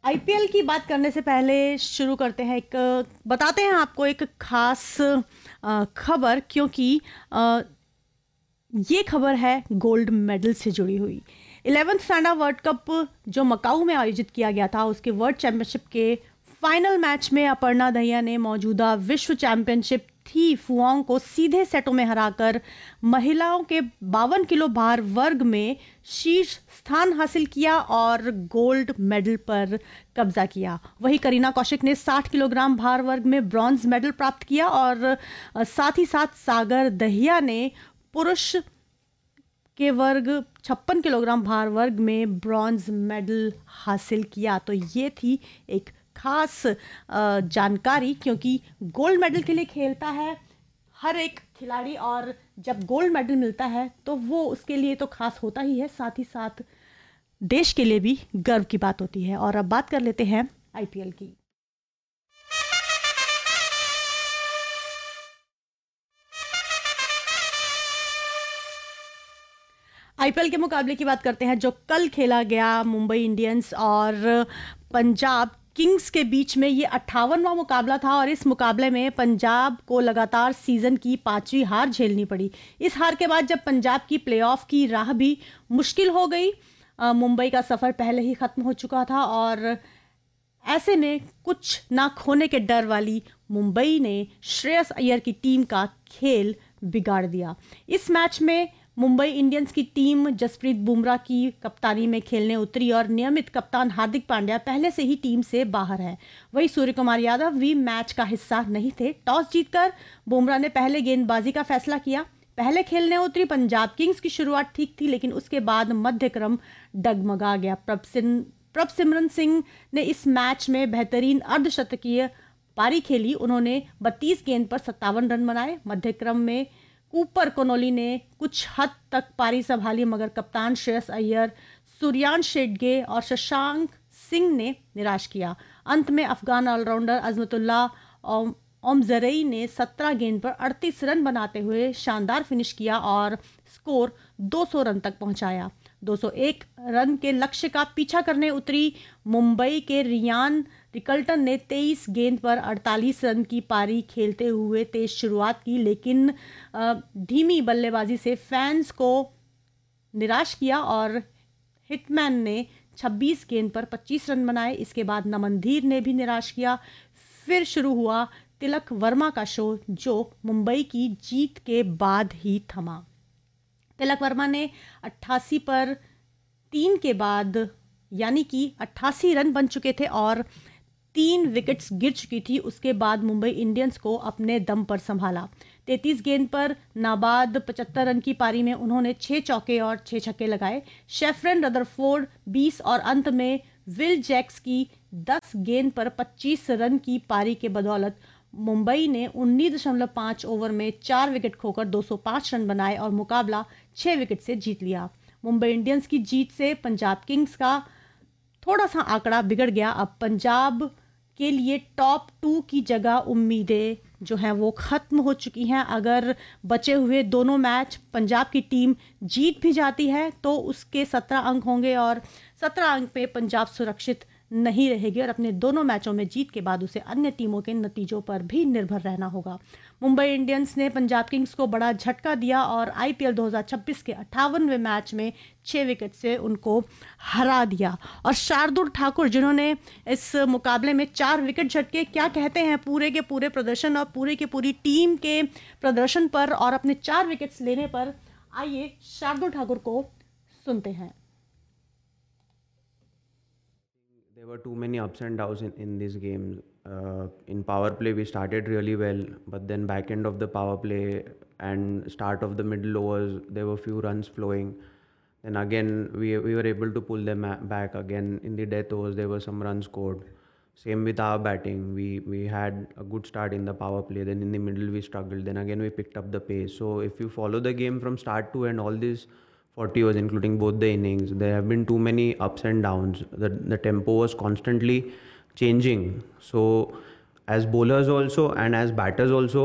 IPL की बात करने से पहले शुरू करते हैं, बताते हैं आपको एक खास खबर, क्योंकि अ, ये खबर है गोल्ड मेडल से जुड़ी हुई। 11th फैंडा वर्ल्ड कप जो मकाऊ में आयोजित किया गया था, उसके वर्ल्ड चैंपियनशिप के फाइनल मैच में अपर्णा दहिया ने मौजूदा विश्व चैंपियनशिप थी फुआंग को सीधे सेटों में हराकर महिलाओं के 52 किलो भार वर्ग में शीर्ष स्थान हासिल किया और गोल्ड मेडल पर कब्जा किया। वहीं करीना कौशिक ने 60 किलोग्राम भार वर्ग में ब्रॉन्ज मेडल प्राप्त किया और साथ ही साथ सागर दहिया ने पुरुष के वर्ग 56 किलोग्राम भार वर्ग में ब्रॉन्ज मेडल हासिल किया। तो ये थी एक खास जानकारी, क्योंकि गोल्ड मेडल के लिए खेलता है हर एक खिलाड़ी, और जब गोल्ड मेडल मिलता है तो वो उसके लिए तो खास होता ही है, साथ ही साथ देश के लिए भी गर्व की बात होती है। और अब बात कर लेते हैं आईपीएल की। आईपीएल के मुकाबले की बात करते हैं जो कल खेला गया मुंबई इंडियंस और पंजाब किंग्स के बीच में। ये 58वां मुकाबला था और इस मुकाबले में पंजाब को लगातार सीजन की 5वीं हार झेलनी पड़ी। इस हार के बाद जब पंजाब की प्लेऑफ की राह भी मुश्किल हो गई, मुंबई का सफर पहले ही खत्म हो चुका था और ऐसे में कुछ ना खोने के डर वाली मुंबई ने श्रेयस अय्यर की टीम का खेल बिगाड़ दिया। इस मैच में मुंबई इंडियंस की टीम जसप्रीत बुमराह की कप्तानी में खेलने उतरी और नियमित कप्तान हार्दिक पांड्या पहले से ही टीम से बाहर है। वहीं सूर्य कुमार यादव भी मैच का हिस्सा नहीं थे। टॉस जीतकर बुमराह ने पहले गेंदबाजी का फैसला किया। पहले खेलने उतरी पंजाब किंग्स की शुरुआत ठीक थी, लेकिन उसके बाद मध्यक्रम डगमगा गया। प्रभसिमरन सिंह ने इस मैच में बेहतरीन अर्धशतकीय पारी खेली। उन्होंने 32 गेंद पर 57 रन बनाए। मध्यक्रम में कूपर कोनोली ने कुछ हद तक पारी संभाली, मगर कप्तान श्रेयस अय्यर, सूर्यांश शेडगे और शशांक सिंह ने निराश किया। अंत में अफगान ऑलराउंडर अजमतुल्ला ओमजरई ने 17 गेंद पर 38 रन बनाते हुए शानदार फिनिश किया और स्कोर 200 रन तक पहुंचाया। 201 रन के लक्ष्य का पीछा करने उतरी मुंबई के रियान रिकल्टन ने 23 गेंद पर 48 रन की पारी खेलते हुए तेज शुरुआत की, लेकिन धीमी बल्लेबाजी से फैंस को निराश किया और हिटमैन ने 26 गेंद पर 25 रन बनाए। इसके बाद नमनधीर ने भी निराश किया। फिर शुरू हुआ तिलक वर्मा का शो, जो मुंबई की जीत के बाद ही थमा। तिलक वर्मा ने 88 पर 3 के बाद यानी कि 88 रन बन चुके थे और 3 विकेट्स गिर चुकी थी। उसके बाद मुंबई इंडियंस को अपने दम पर संभाला। 33 गेंद पर नाबाद 75 रन की पारी में उन्होंने 6 चौके और 6 छक्के लगाए। शेफरन रदरफोर्ड 20 और अंत में विल जैक्स की 10 गेंद पर 25 रन की पारी के बदौलत मुंबई ने 19.5 ओवर में 4 विकेट खोकर 205 रन बनाए और मुकाबला 6 विकेट से जीत लिया। मुंबई इंडियंस की जीत से पंजाब किंग्स का थोड़ा सा आंकड़ा बिगड़ गया। अब पंजाब के लिए टॉप 2 की जगह उम्मीदें जो हैं वो खत्म हो चुकी हैं। अगर बचे हुए दोनों मैच पंजाब की टीम जीत भी जाती है तो उसके 17 अंक होंगे और 17 अंक पे पंजाब सुरक्षित नहीं रहेगी और अपने दोनों मैचों में जीत के बाद उसे अन्य टीमों के नतीजों पर भी निर्भर रहना होगा। मुंबई इंडियंस ने पंजाब किंग्स को बड़ा झटका दिया और आईपीएल 2026 के 58वें मैच में 6 विकेट से उनको हरा दिया। और शार्दुल ठाकुर, जिन्होंने इस मुकाबले में 4 विकेट झटके, क्या कहते हैं पूरे के पूरे प्रदर्शन और पूरे के पूरी टीम के प्रदर्शन पर और अपने 4 विकेट्स लेने पर? आइए शार्दुल ठाकुर को सुनते हैं। There were too many ups and downs in this game. In power play, we started really well, but then back end of the power play and start of the middle overs, there were few runs flowing. Then again, we were able to pull them back. Again, in the death overs, there were some runs scored. Same with our batting. We had a good start in the power play. Then in the middle, we struggled. Then again, we picked up the pace. So if you follow the game from start to end, all these 40 overs, including both the innings, there have been too many ups and downs. The tempo was constantly changing. So as bowlers also and as batters also,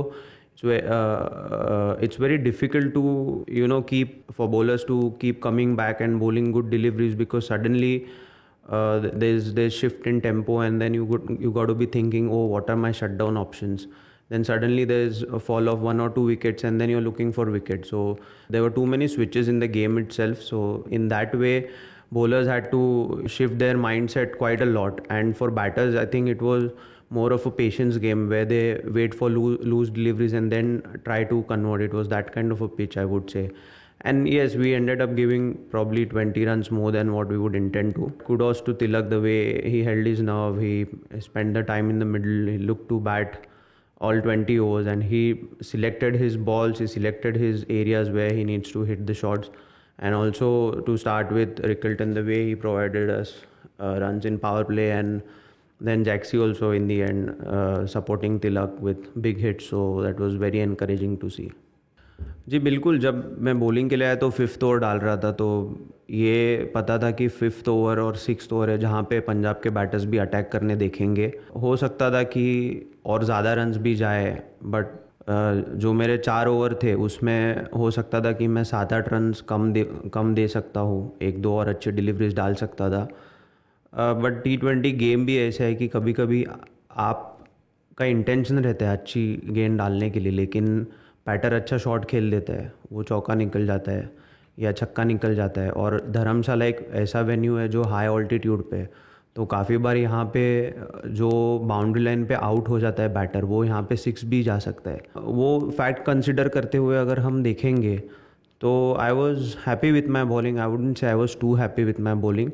it's very difficult to keep for bowlers to keep coming back and bowling good deliveries, because suddenly there's shift in tempo, and then you got to be thinking, oh, what are my shutdown options? Then suddenly there's a fall of 1 or 2 wickets, and then you're looking for wickets. So there were too many switches in the game itself. So in that way, bowlers had to shift their mindset quite a lot. And for batters, I think it was more of a patience game where they wait for loose deliveries and then try to convert. It was that kind of a pitch, I would say. And yes, we ended up giving probably 20 runs more than what we would intend to. Kudos to Tilak, the way he held his nerve. He spent the time in the middle. He looked to bat all 20 overs, and he selected his balls. He selected his areas where he needs to hit the shots. And also to start with, Rickelton, the way he provided us runs in power play, and then Jaxi also in the end supporting Tilak with big hits. So that was very encouraging to see. जी बिल्कुल, जब मैं bowling के लिए आया तो 5th over डाल रहा था, तो ये पता था कि 5th ओवर और 6th ओवर है जहाँ पे पंजाब के बैटर्स भी अटैक करने देखेंगे. हो सकता था कि और ज़्यादा रन्स भी जाए, बट जो मेरे 4 ओवर थे उसमें हो सकता था कि मैं 7-8 रन्स कम दे सकता हूँ, 1-2 और अच्छे डिलीवरीज डाल सकता था. बट T20 गेम भी ऐसा है कि कभी कभी आपका इंटेंशन रहता है अच्छी गेंद डालने के लिए, लेकिन बैटर अच्छा शॉट खेल देता है, वो चौका निकल जाता है या छक्का निकल जाता है. और धर्मशाला एक ऐसा वेन्यू है जो हाई ऑल्टीट्यूड पे, तो काफ़ी बार यहाँ पे जो बाउंड्री लाइन पे आउट हो जाता है बैटर, वो यहाँ पे 6 भी जा सकता है. वो फैक्ट कंसिडर करते हुए अगर हम देखेंगे तो I was happy with my bowling. I wouldn't say I was to happy with my bowling.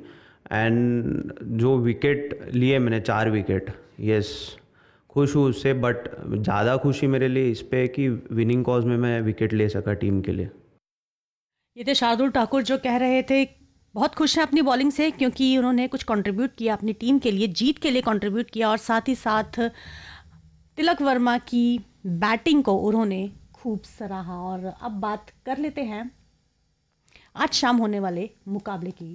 And जो विकेट लिए मैंने 4 विकेट, यस खुश हूँ उससे, बट ज़्यादा खुशी मेरे लिए इस पे है कि विनिंग कॉज में मैं विकेट ले सका टीम के लिए. ये थे शार्दुल ठाकुर जो कह रहे थे बहुत खुश हैं अपनी बॉलिंग से, क्योंकि उन्होंने कुछ कंट्रीब्यूट किया अपनी टीम के लिए, जीत के लिए कंट्रीब्यूट किया, और साथ ही साथ तिलक वर्मा की बैटिंग को उन्होंने खूब सराहा. और अब बात कर लेते हैं आज शाम होने वाले मुकाबले की.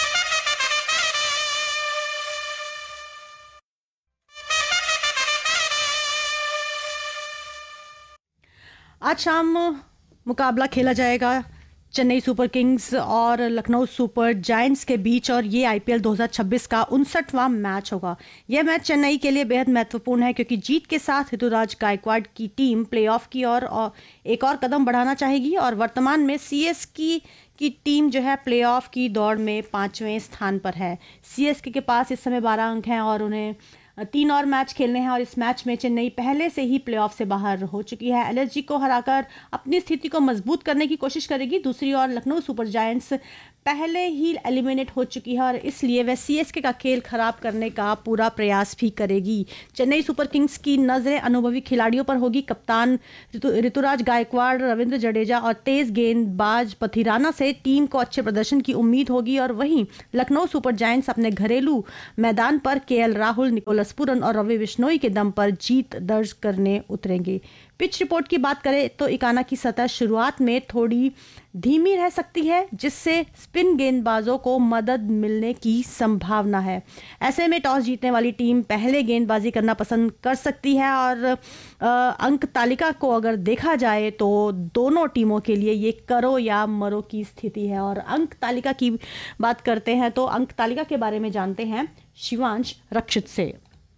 आज शाम मुकाबला खेला जाएगा चेन्नई सुपर किंग्स और लखनऊ सुपर जायंट्स के बीच, और ये आईपीएल 2026 का 59वां मैच होगा. यह मैच चेन्नई के लिए बेहद महत्वपूर्ण है, क्योंकि जीत के साथ ऋतुराज गायकवाड़ की टीम प्लेऑफ की ओर और एक और कदम बढ़ाना चाहेगी. और वर्तमान में सीएसके की टीम जो है प्लेऑफ की दौड़ में 5वें स्थान पर है. सीएसके के पास इस समय 12 अंक हैं और उन्हें 3 और मैच खेलने हैं, और इस मैच में चेन्नई पहले से ही प्लेऑफ से बाहर हो चुकी है. एलएसजी को हराकर अपनी स्थिति को मजबूत करने की कोशिश करेगी. दूसरी ओर लखनऊ सुपर जायंट्स पहले ही एलिमिनेट हो चुकी है, और इसलिए वह सीएसके का खेल खराब करने का पूरा प्रयास भी करेगी. चेन्नई सुपर किंग्स की नजरें अनुभवी खिलाड़ियों पर होगी. कप्तान ऋतुराज गायकवाड़, रविंद्र जडेजा और तेज गेंदबाज पथिराना से टीम को अच्छे प्रदर्शन की उम्मीद होगी. और वहीं लखनऊ सुपर जायंट्स अपने घरेलू मैदान पर केएल राहुल, निकोलस पुरन और रवि बिश्नोई के दम पर जीत दर्ज करने उतरेंगे. पिच रिपोर्ट की बात करें तो इकाना की सतह शुरुआत में थोड़ी धीमी रह सकती है, जिससे स्पिन गेंदबाजों को मदद मिलने की संभावना है. ऐसे में टॉस जीतने वाली टीम पहले गेंदबाजी करना पसंद कर सकती है. और अंक तालिका को अगर देखा जाए तो दोनों टीमों के लिए ये करो या मरो की स्थिति है. और अंक तालिका की बात करते हैं तो अंक तालिका के बारे में जानते हैं शिवांश रक्षित से.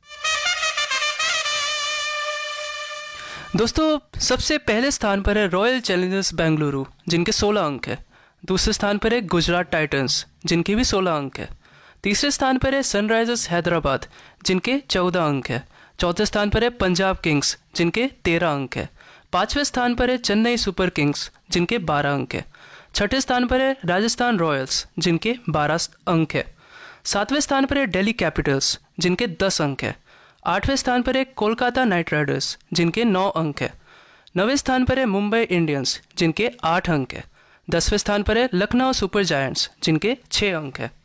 दोस्तों, सबसे पहले स्थान पर है रॉयल चैलेंजर्स बेंगलुरु, जिनके 16 अंक है. दूसरे स्थान पर है गुजरात टाइटंस, जिनके भी 16 अंक है. तीसरे स्थान पर है सनराइजर्स हैदराबाद, जिनके 14 अंक है. चौथे स्थान पर है पंजाब किंग्स, जिनके 13 अंक है. पांचवें स्थान पर है चेन्नई सुपर किंग्स, जिनके 12 अंक है. छठे स्थान पर है राजस्थान रॉयल्स, जिनके 12 अंक है. सातवें स्थान पर है दिल्ली कैपिटल्स, जिनके 10 अंक है. आठवें स्थान पर है कोलकाता नाइट राइडर्स, जिनके 9 अंक है. 9वें स्थान पर है मुंबई इंडियंस, जिनके 8 अंक है. 10वें स्थान पर है लखनऊ सुपर जायंट्स, जिनके 6 अंक है.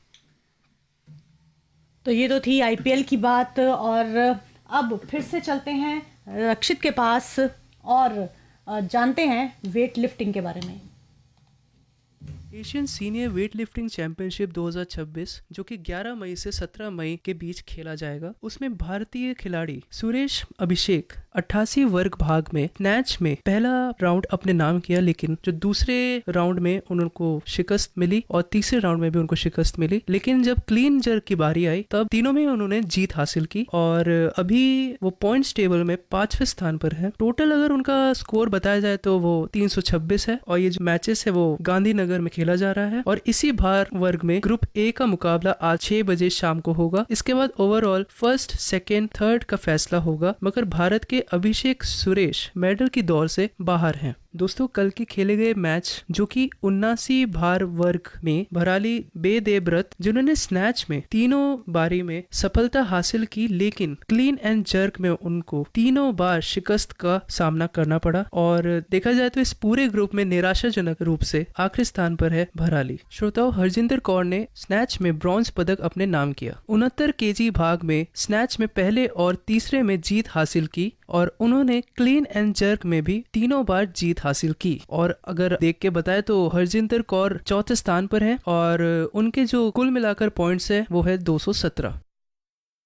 तो ये तो थी आईपीएल की बात, और अब फिर से चलते हैं रक्षित के पास और जानते हैं वेट लिफ्टिंग के बारे में. Asian senior weight lifting championship 2026 जो कि 11 मई से 17 मई के बीच खेला जाएगा, उसमें भारतीय खिलाड़ी सुरेश अभिषेक 88 वर्ग भाग में स्नैच में पहला राउंड अपने नाम किया, लेकिन जो दूसरे राउंड में उनको शिकस्त मिली और तीसरे राउंड में भी उनको शिकस्त मिली। लेकिन जब क्लीन जर्क की बारी आई तब तीनों में उन्होंने जीत हासिल की और अभी वो पॉइंट्स टेबल में 5वें स्थान पर है। टोटल अगर उनका स्कोर बताया जाए तो वो 326 है और ये जो मैचेस है वो गांधीनगर में खेला जा रहा है और इसी भार वर्ग में ग्रुप ए का मुकाबला आज 6 बजे शाम को होगा। इसके बाद ओवरऑल फर्स्ट, सेकेंड, थर्ड का फैसला होगा, मगर भारत के अभिषेक सुरेश मेडल की दौड़ से बाहर हैं। दोस्तों, कल के खेले गए मैच जो कि 79 भार वर्ग में भराली बेदेब्रत जिन्होंने स्नैच में तीनों बारी में सफलता हासिल की, लेकिन क्लीन एंड जर्क में उनको तीनों बार शिकस्त का सामना करना पड़ा और देखा जाए तो इस पूरे ग्रुप में निराशाजनक रूप से आखिरी स्थान पर है भराली। श्रोताओं, हरजिंदर कौर ने स्नैच में ब्रॉन्ज पदक अपने नाम किया। 69 केजी भाग में स्नैच में पहले और तीसरे में जीत हासिल की और उन्होंने क्लीन एंड जर्क में भी तीनों बार जीत हासिल की। और अगर देख के बताए तो हरजिंदर कौर चौथे स्थान पर है और उनके जो कुल मिलाकर पॉइंट्स है वो है 217।